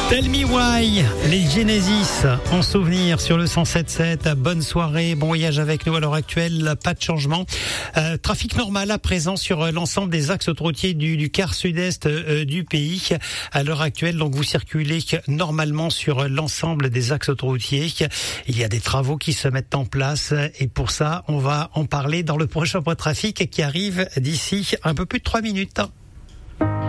Tell Me Why, les Genesis en souvenir sur le 107.7. Bonne soirée, bon voyage avec nous à l'heure actuelle, pas de changement. Trafic normal à présent sur l'ensemble des axes autoroutiers du quart sud-est du pays. À l'heure actuelle, donc vous circulez normalement sur l'ensemble des axes autoroutiers. Il y a des travaux qui se mettent en place et pour ça, on va en parler dans le prochain point de trafic qui arrive d'ici un peu plus de 3 minutes.